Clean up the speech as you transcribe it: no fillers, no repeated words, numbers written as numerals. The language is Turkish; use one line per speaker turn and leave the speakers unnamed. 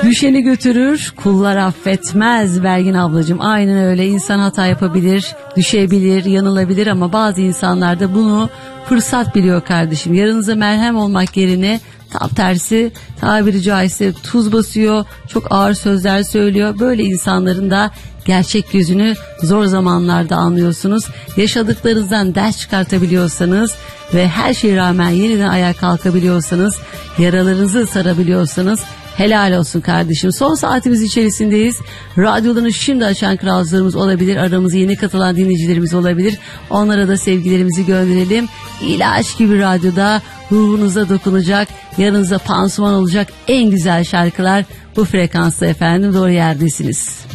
Düşeni götürür, kullar affetmez Belgin ablacığım. Aynen öyle, insan hata yapabilir, düşebilir, yanılabilir ama bazı insanlar da bunu fırsat biliyor kardeşim. Yarınıza merhem olmak yerine tam tersi, tabiri caizse tuz basıyor, çok ağır sözler söylüyor. Böyle insanların da gerçek yüzünü zor zamanlarda anlıyorsunuz. Yaşadıklarınızdan ders çıkartabiliyorsanız ve her şeye rağmen yeniden ayağa kalkabiliyorsanız, yaralarınızı sarabiliyorsanız helal olsun kardeşim. Son saatimiz içerisindeyiz. Radyolarını şimdi açan kralcılarımız olabilir. Aramıza yeni katılan dinleyicilerimiz olabilir. Onlara da sevgilerimizi gönderelim. İlaç gibi radyoda ruhunuza dokunacak, yanınıza pansuman olacak en güzel şarkılar bu frekansta efendim. Doğru yerdesiniz.